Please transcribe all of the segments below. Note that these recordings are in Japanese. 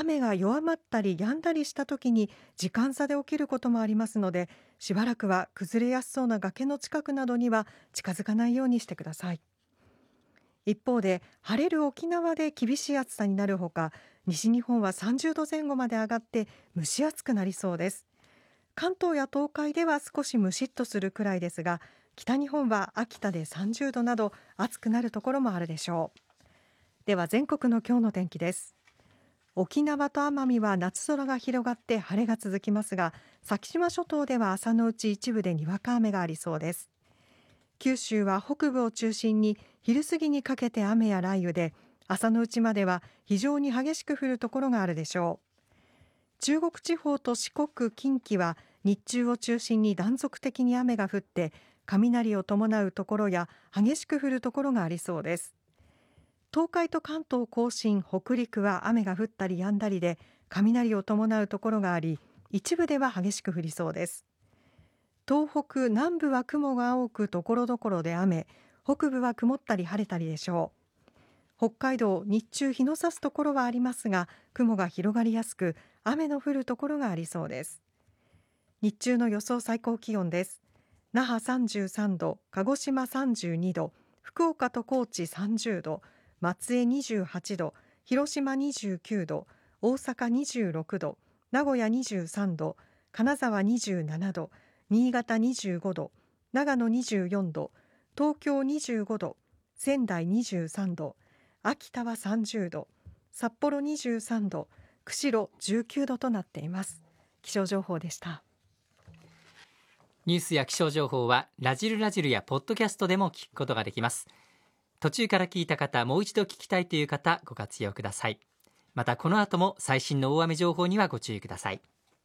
雨が弱まったり止んだりした時に時間差で起きることもありますので、しばらくは崩れやすそうな崖の近くなどには近づかないようにしてください。一方で晴れる沖縄で厳しい暑さになるほか、西日本は30度前後まで上がって蒸し暑くなりそうです。関東や東海では少しムシッとするくらいですが、北日本は秋田で30度など暑くなるところもあるでしょう。では全国の今日の天気です。沖縄と奄美は夏空が広がって晴れが続きますが、先島諸島では朝のうち一部でにわか雨がありそうです。九州は北部を中心に昼過ぎにかけて雨や雷雨で、朝のうちまでは非常に激しく降るところがあるでしょう。中国地方と四国、近畿は日中を中心に断続的に雨が降って雷を伴うところや激しく降るところがありそうです。東海と関東甲信、北陸は雨が降ったり止んだりで雷を伴うところがあり、一部では激しく降りそうです。東北南部は雲が多く所々で雨、北部は曇ったり晴れたりでしょう。北海道、日中日の差すところはありますが雲が広がりやすく雨の降るところがありそうです。日中の予想最高気温です。那覇33度、鹿児島32度、福岡と高知30度、松江28度、広島29度、大阪26度、名古屋23度、金沢27度、新潟25度、長野24度、東京25度、仙台23度、秋田は30度、札幌23度、釧路19度となっています。気象情報でした。 ニュースや気象情報はラジルラジルやポッドキャストでも聞くことができます。途中から聞いた方、もう一度聞きたいという方、ご活用ください。またこの後も最新の大雨情報にはご注意ください。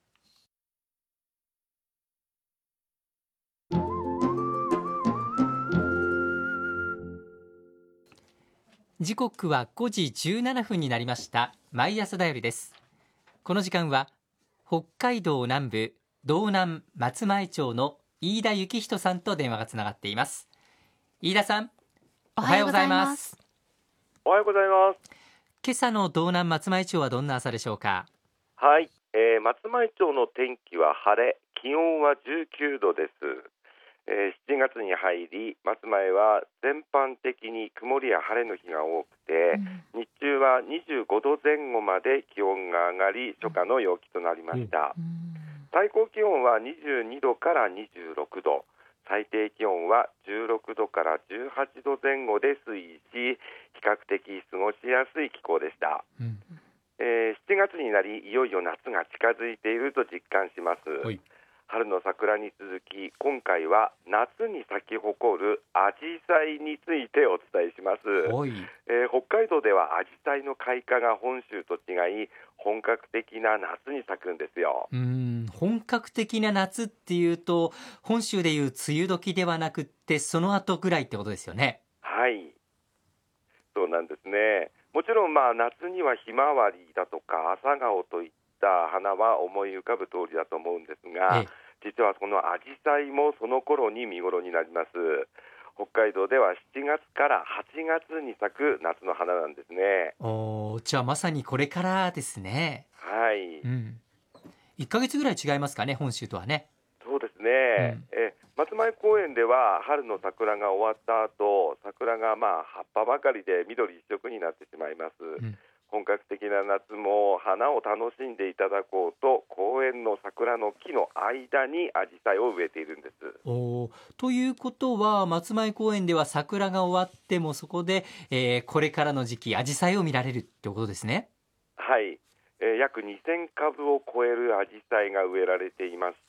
時刻は5時17分になりました。毎朝だよりです。この時間は北海道南部道南松前町の飯田幸人さんと電話がつながっています。飯田さん、おはようございます。 おはようございます。 今朝の道南松前町はどんな朝でしょうか？ はい、松前町の天気は晴れ、気温は19度です。7月に入り、松前は全般的に曇りや晴れの日が多くて、日中は25度前後まで気温が上がり、初夏の陽気となりました。最高気温は22度から26度、最低気温は16度から18度前後で推移し、比較的過ごしやすい気候でした。7月になり、いよいよ夏が近づいていると実感します。春の桜に続き、今回は夏に咲き誇るアジサイについてお伝えします。北海道ではアジサイの開花が本州と違い、本格的な夏に咲くんですよ。 本格的な夏っていうと、本州でいう梅雨時ではなくってその後ぐらいってことですよね。 はい、そうなんですね。もちろん夏にはひまわりだとか朝顔といった花は思い浮かぶ通りだと思うんですが、実はこのアジサイもその頃に見頃になります。北海道では7月から8月に咲く夏の花なんですね。 じゃあまさにこれからですね。 はい、 1ヶ月ぐらい違いますかね、本州とはね。 そうですね。松前公園では春の桜が終わった後、桜が葉っぱばかりで緑一色になってしまいます。本格的な夏も花を楽しんでいただこうと、公園の桜の木の間にアジサイを植えているんです。 ということは、松前公園では桜が終わってもそこで、これからの時期アジサイを見られるってことですね。 はい、約2000株を超えるアジサイが植えられていまして、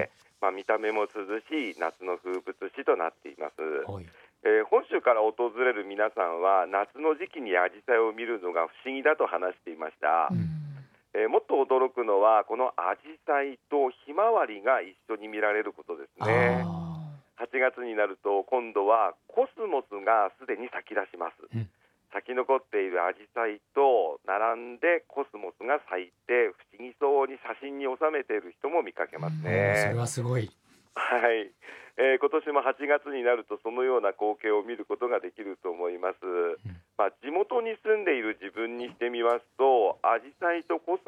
見た目も涼しい夏の風物詩となっています。本州から訪れる皆さんは夏の時期にアジサイを見るのが不思議だと話していました。もっと驚くのは、このアジサイとひまわりが一緒に見られることですね。8月になると今度はコスモスがすでに咲き出します。咲き残っているアジサイと並んでコスモスが咲いて、不思議そうに写真に収めている人も見かけますね。 それはすごい。 はい、今年も8月になるとそのような光景を見ることができると思います。地元に住んでいる自分にしてみますと、アジサイとコス